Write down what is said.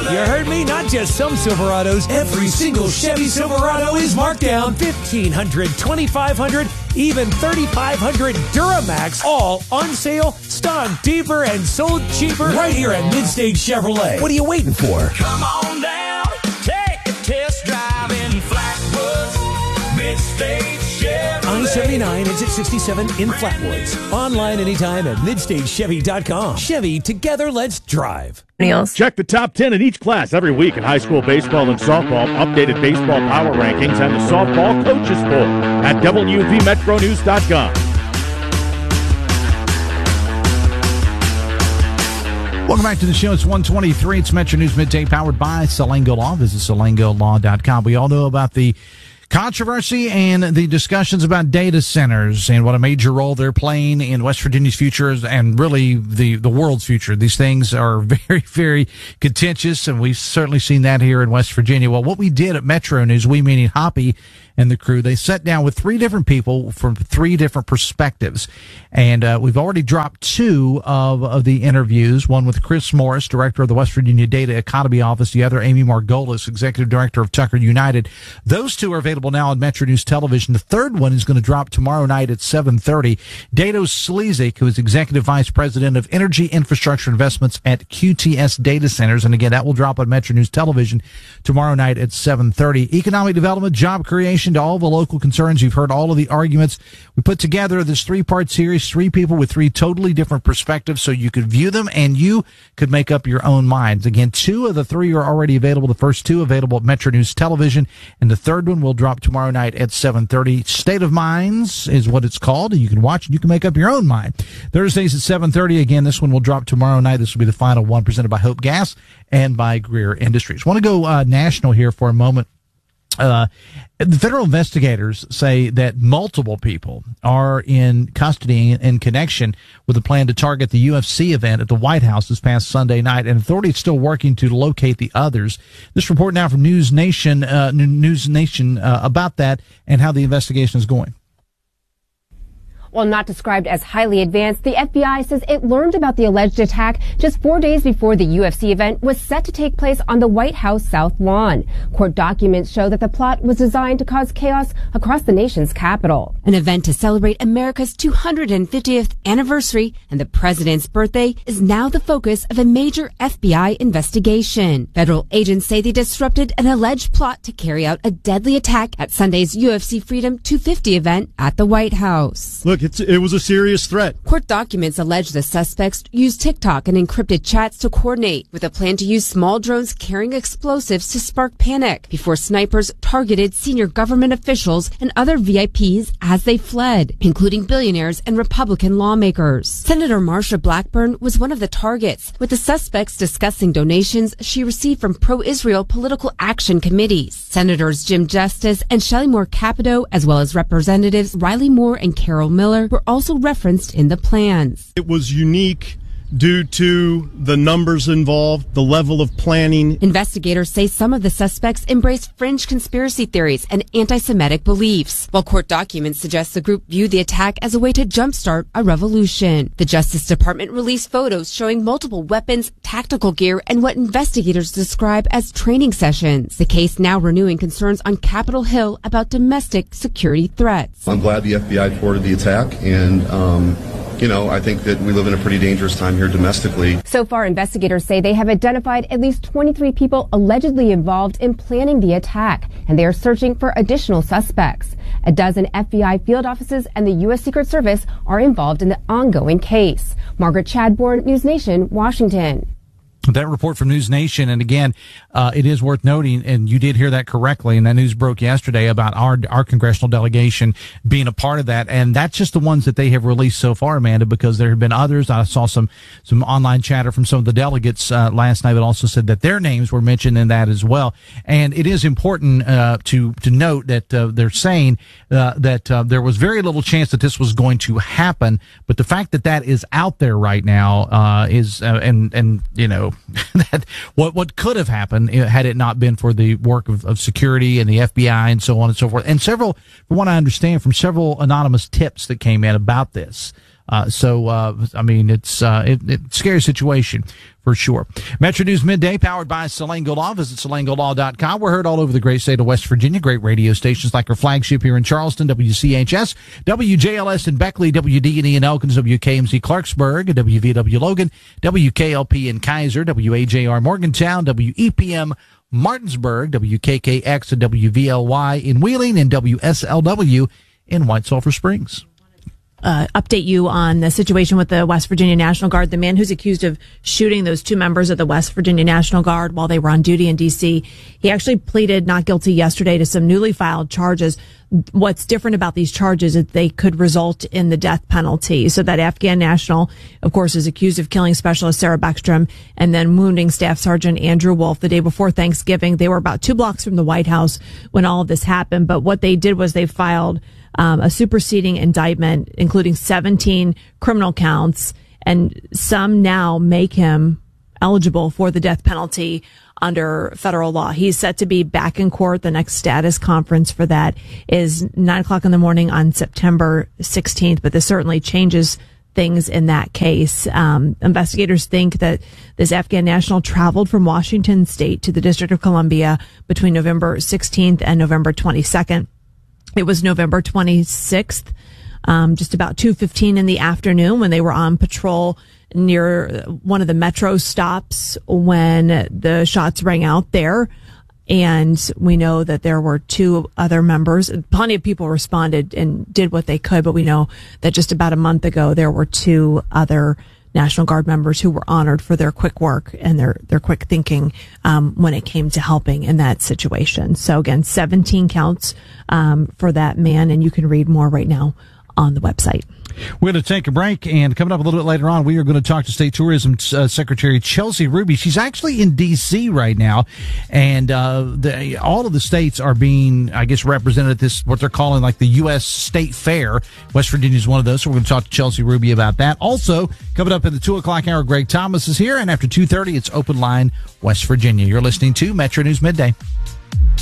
You heard me? Not just some Silverados. Every single Chevy Silverado is marked down. $1,500, $2,500, even $3,500 Duramax. All on sale, stung deeper, and sold cheaper right here at Midstage Chevrolet. What are you waiting for? Come on down, take a test drive in Flatwoods. Midstage Chevrolet. I-79, exit 67 in Flatwoods. Online anytime at MidstageChevy.com. Chevy, together, let's drive. Check the top 10 in each class every week in high school baseball and softball, updated baseball power rankings, and the softball coaches poll at WVMetroNews.com. Welcome back to the show. It's 1:23. It's Metro News Midday, powered by Salango Law. Visit SalangoLaw.com. We all know about the controversy and the discussions about data centers and what a major role they're playing in West Virginia's future and really the world's future. These things are very, very contentious, and we've certainly seen that here in West Virginia. Well, what we did at Metro News, we meaning Hoppy and the crew, they sat down with three different people from three different perspectives. And we've already dropped two of the interviews, one with Chris Morris, director of the West Virginia Data Economy Office, the other Amy Margolis, executive director of Tucker United. Those two are available now on Metro News Television. The third one is going to drop tomorrow night at 7:30. Dato Slezik, who is executive vice president of energy infrastructure investments at QTS Data Centers. And again, that will drop on Metro News Television tomorrow night at 7:30. Economic development, job creation, to all the local concerns. You've heard all of the arguments. We put together this three-part series, three people with three totally different perspectives, so you could view them and you could make up your own minds. Again, two of the three are already available. The first two available at Metro News Television, and the third one will drop tomorrow night at 7:30. State of Minds is what it's called, and you can watch and you can make up your own mind. Thursdays at 7:30. Again, this one will drop tomorrow night. This will be the final one, presented by Hope Gas and by Greer Industries. I want to go national here for a moment. The federal investigators say that multiple people are in custody in connection with a plan to target the UFC event at the White House this past Sunday night, and authorities still working to locate the others. This report now from News Nation about that and how the investigation is going. While not described as highly advanced, the FBI says it learned about the alleged attack just 4 days before the UFC event was set to take place on the White House South Lawn. Court documents show that the plot was designed to cause chaos across the nation's capital. An event to celebrate America's 250th anniversary and the president's birthday is now the focus of a major FBI investigation. Federal agents say they disrupted an alleged plot to carry out a deadly attack at Sunday's UFC Freedom 250 event at the White House. Look, it was a serious threat. Court documents allege the suspects used TikTok and encrypted chats to coordinate with a plan to use small drones carrying explosives to spark panic before snipers targeted senior government officials and other VIPs as they fled, including billionaires and Republican lawmakers. Senator Marsha Blackburn was one of the targets, with the suspects discussing donations she received from pro-Israel political action committees. Senators Jim Justice and Shelley Moore Capito, as well as Representatives Riley Moore and Carol Miller, were also referenced in the plans. It was unique due to the numbers involved, the level of planning. Investigators say some of the suspects embraced fringe conspiracy theories and anti-Semitic beliefs, while court documents suggest the group viewed the attack as a way to jumpstart a revolution. The Justice Department released photos showing multiple weapons, tactical gear, and what investigators describe as training sessions. The case now renewing concerns on Capitol Hill about domestic security threats. I'm glad the FBI thwarted the attack, and I think that we live in a pretty dangerous time here domestically. So far, investigators say they have identified at least 23 people allegedly involved in planning the attack, and they are searching for additional suspects. A dozen FBI field offices and the U.S. Secret Service are involved in the ongoing case. Margaret Chadbourne, News Nation, Washington. That report from News Nation, and again, it is worth noting, and you did hear that correctly, and that news broke yesterday about our congressional delegation being a part of that, and that's just the ones that they have released so far, Amanda, because there have been others. I saw some online chatter from some of the delegates last night that also said that their names were mentioned in that as well. And it is important to note that they're saying that there was very little chance that this was going to happen, but the fact that that is out there right now is that what could have happened had it not been for the work of security and the FBI and so on and so forth. And several, from what I understand, from several anonymous tips that came in about this. I mean, it's a scary situation for sure. Metro News Midday, powered by Salango Law. Visit SalangoLaw.com. We're heard all over the great state of West Virginia. Great radio stations like our flagship here in Charleston, WCHS, WJLS in Beckley, WD&E in Elkins, WKMC Clarksburg, WVW Logan, WKLP in Kaiser, WAJR Morgantown, WEPM Martinsburg, WKKX and WVLY in Wheeling, and WSLW in White Sulphur Springs. Update you on the situation with the West Virginia National Guard. The man who's accused of shooting those two members of the West Virginia National Guard while they were on duty in D.C., he actually pleaded not guilty yesterday to some newly filed charges. What's different about these charges is they could result in the death penalty. So that Afghan national, of course, is accused of killing Specialist Sarah Beckstrom and then wounding Staff Sergeant Andrew Wolf the day before Thanksgiving. They were about 2 blocks from the White House when all of this happened. But what they did was they filed a superseding indictment, including 17 criminal counts, and some now make him eligible for the death penalty under federal law. He's set to be back in court. The next status conference for that is 9:00 in the morning on September 16th, but this certainly changes things in that case. Investigators think that this Afghan national traveled from Washington State to the District of Columbia between November 16th and November 22nd. It was November 26th, just about 2:15 in the afternoon when they were on patrol near one of the metro stops when the shots rang out there. And we know that there were 2 other members. Plenty of people responded and did what they could, but we know that just about a month ago, there were 2 other National Guard members who were honored for their quick work and their quick thinking when it came to helping in that situation. So again, 17 counts for that man, and you can read more right now on the website. We're going to take a break, and coming up a little bit later on, we are going to talk to State Tourism Secretary Chelsea Ruby. She's actually in D.C. right now, and all of the states are being, I guess, represented at this, what they're calling like the U.S. State Fair. West Virginia is one of those, so we're going to talk to Chelsea Ruby about that. Also, coming up at the 2 o'clock hour, Greg Thomas is here, and after 2:30, it's Open Line West Virginia. You're listening to Metro News Midday.